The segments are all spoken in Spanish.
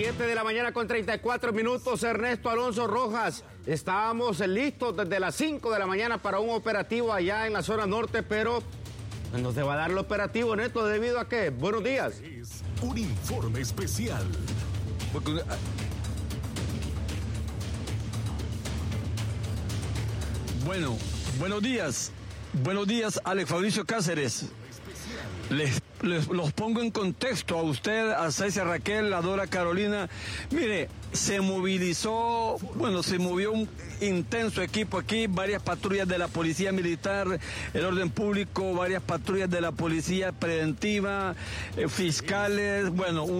7 de la mañana con 34 minutos, Ernesto Alonso Rojas. Estábamos listos desde las 5 de la mañana para un operativo allá en la zona norte, pero nos va a dar el operativo, Ernesto, ¿debido a qué? Buenos días. Es un informe especial. Bueno, buenos días. Buenos días, Alex Fabricio Cáceres. Los pongo en contexto a usted, a Cecia Raquel, a Dora Carolina. Mire, se movilizó un intenso equipo aquí, varias patrullas de la Policía Militar, el orden público, varias patrullas de la Policía Preventiva, fiscales,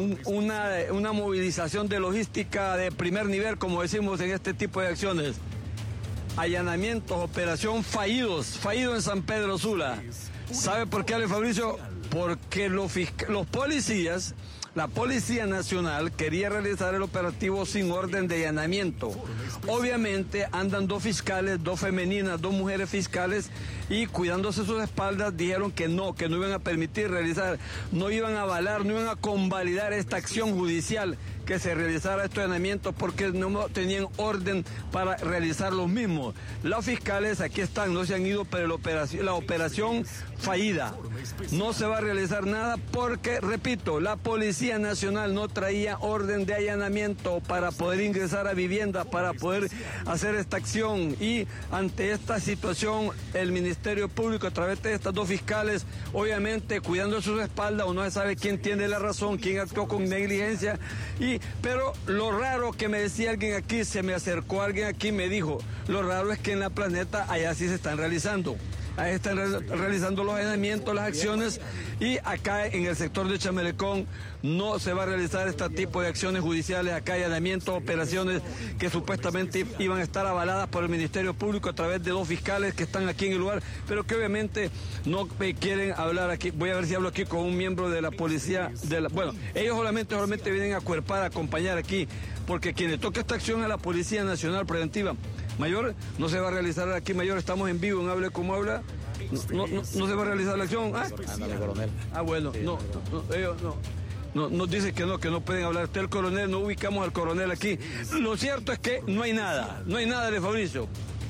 una movilización de logística de primer nivel, como decimos en este tipo de acciones. Allanamientos, operación fallido en San Pedro Sula. ¿Sabe por qué, Ale Fabricio? Porque los policías, la Policía Nacional quería realizar el operativo sin orden de allanamiento. Obviamente andan dos fiscales, dos femeninas, dos mujeres fiscales, y cuidándose sus espaldas dijeron que no iban a permitir realizar, no iban a avalar, no iban a convalidar esta acción judicial que se realizara estos allanamientos porque no tenían orden para realizar los mismos. Los fiscales aquí están, no se han ido, pero la operación fallida. No se va a realizar nada porque, repito, la Policía Nacional no traía orden de allanamiento para poder ingresar a viviendas, para poder hacer esta acción, y ante esta situación el Ministerio Público, a través de estas dos fiscales, obviamente cuidando sus espaldas, uno no sabe quién tiene la razón, quién actuó con negligencia, pero lo raro que me decía alguien aquí, se me acercó alguien aquí y me dijo, lo raro es que en la Planeta allá sí se están realizando. Ahí están realizando los allanamientos, las acciones, y acá en el sector de Chamelecón no se va a realizar este tipo de acciones judiciales. Acá hay allanamientos, operaciones que supuestamente iban a estar avaladas por el Ministerio Público a través de dos fiscales que están aquí en el lugar, pero que obviamente no quieren hablar aquí. Voy a ver si hablo aquí con un miembro de la policía. Ellos solamente vienen a acuerpar, a acompañar aquí, porque quien le toca esta acción a la Policía Nacional Preventiva. Mayor, no se va a realizar aquí, Mayor, estamos en vivo en Hable Como Habla. No se va a realizar la acción. Coronel. Bueno, ellos no. Nos dice que no pueden hablar. Usted, el coronel, no ubicamos al coronel aquí. Lo cierto es que no hay nada de Fabricio.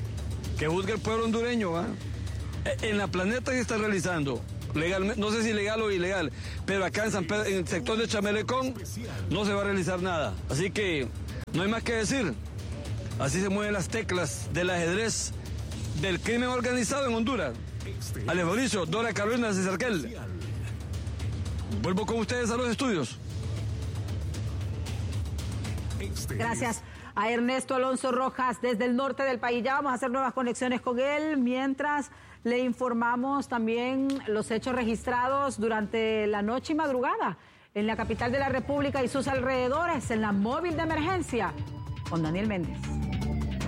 Que juzgue el pueblo hondureño, ¿va? En la Planeta que está realizando, legalmente, no sé si legal o ilegal, pero acá en San Pedro, en el sector de Chamelecón, no se va a realizar nada. Así que no hay más que decir. Así se mueven las teclas del ajedrez del crimen organizado en Honduras. Ale Fabricio, Dora Carolina, Cecia Raquel. Vuelvo con ustedes a los estudios. Gracias a Ernesto Alonso Rojas desde el norte del país. Ya vamos a hacer nuevas conexiones con él. Mientras le informamos también los hechos registrados durante la noche y madrugada en la capital de la República y sus alrededores, en la móvil de emergencia, con Daniel Méndez.